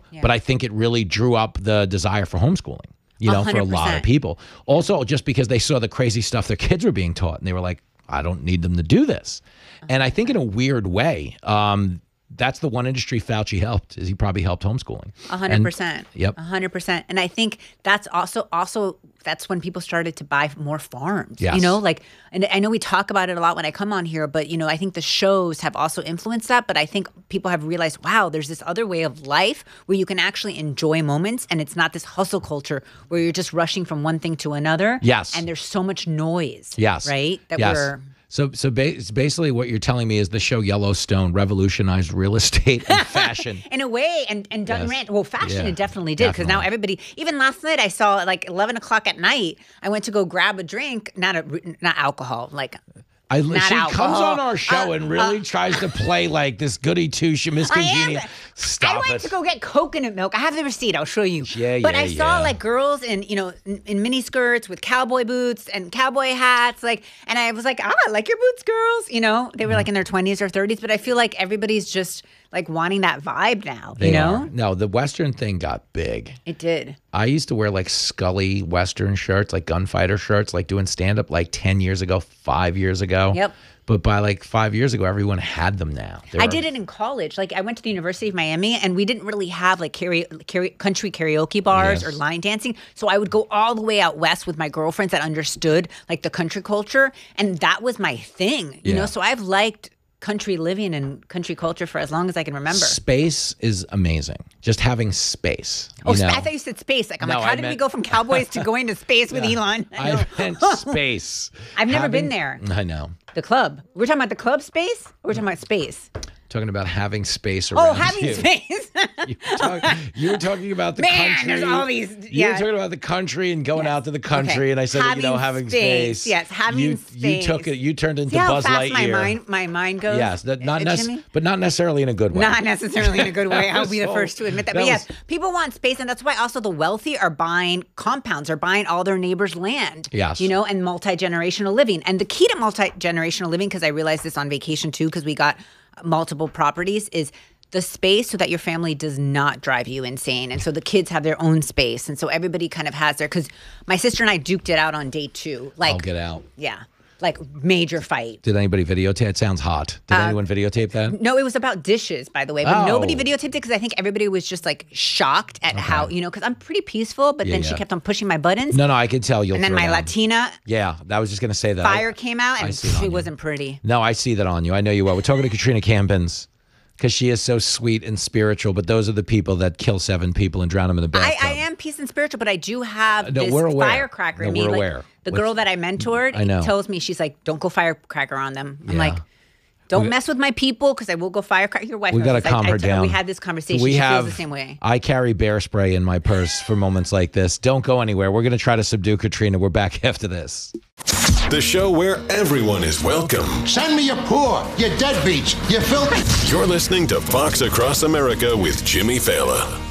but I think it really drew up the desire for homeschooling, you know, 100%. For a lot of people. Also, just because they saw the crazy stuff their kids were being taught, and they were like, I don't need them to do this. And I think in a weird way, that's the one industry Fauci helped, is he probably helped homeschooling. 100%. Yep. 100%. And I think that's also that's when people started to buy more farms. Yes. You know, like, and I know we talk about it a lot when I come on here, but, you know, I think the shows have also influenced that. But I think people have realized, wow, there's this other way of life where you can actually enjoy moments, and it's not this hustle culture where you're just rushing from one thing to another. Yes. And there's so much noise. Yes. Right? That yes. we're... So basically what you're telling me is the show Yellowstone revolutionized real estate and fashion. In a way, and Dutton Yes. Ranch, well, fashion Yeah, it definitely did, because now everybody, even last night I saw at like 11 o'clock at night, I went to go grab a drink, not alcohol, like... She alcohol. comes on our show and really tries to play like this goody two-shoe, Miss Congenial. Stop I went it. to go get coconut milk. I have the receipt. I'll show you. Yeah, But yeah, I saw yeah. like girls in mini skirts with cowboy boots and cowboy hats, like, and I was like, I like your boots, girls. You know, they were like in their 20s or 30s, but I feel like everybody's just like wanting that vibe now. They you know, are. No, the Western thing got big. it did. I used to wear like Scully Western shirts, like gunfighter shirts, like doing stand-up like 10 years ago, 5 years ago. Yep. But by like 5 years ago, everyone had them now. I did it in college. Like I went to the University of Miami, and we didn't really have like country karaoke bars or line dancing. So I would go all the way out west with my girlfriends that understood like the country culture, and that was my thing. You know, so I've liked country living and country culture for as long as I can remember. Space is amazing. Just having space. I thought you said space. Like, I'm like, how did we go from cowboys to going to space with Elon? I meant space. I've never been there. I know. The club. We're talking about the club space? Or we're talking about space? Talking about having space around having you. space. You were talking about the Man, country. there's all these. You were talking about the country and going out to the country, and I said, having space. Yes, having space. You turned into See how Buzz fast Lightyear. my mind goes? Yes, Jimmy? but not necessarily in a good way. Not necessarily in a good way. I'll be the first to admit that. But yes, people want space, and that's why also the wealthy are buying compounds, are buying all their neighbors' land. Yes. You know, and multi-generational living. And the key to multi-generational living, because I realized this on vacation too, because we got multiple properties, is the space so that your family does not drive you insane. And so the kids have their own space. And so everybody kind of has their, because my sister and I duked it out on day 2. Like, I'll get out. Yeah. Like major fight. Did anybody videotape? It sounds hot. Did anyone videotape that? No, it was about dishes, by the way. But nobody videotaped it because I think everybody was just like shocked at how, you know, because I'm pretty peaceful, but then she kept on pushing my buttons. No, I can tell you'll And then throw my down. Latina Yeah, I was just going to say that. fire came out, and see it on it you. wasn't pretty. No, I see that on you. I know you well. We're talking to Katrina Cambins because she is so sweet and spiritual, but those are the people that kill 7 people and drown them in the bathtub. I am peace and spiritual, but I do have No, this we're aware. firecracker in No, me. we're Like, aware. the girl that I mentored I know. tells me, she's like, don't go firecracker on them. I'm Yeah. like, don't mess with my people because I will go firecracker. Your wife We knows got to this. calm her down. We had this conversation. She feels the same way. I carry bear spray in my purse for moments like this. Don't go anywhere. We're going to try to subdue Katrina. We're back after this. The show where everyone is welcome. Send me your poor, your deadbeats, you filthy. You're listening to Fox Across America with Jimmy Fallon.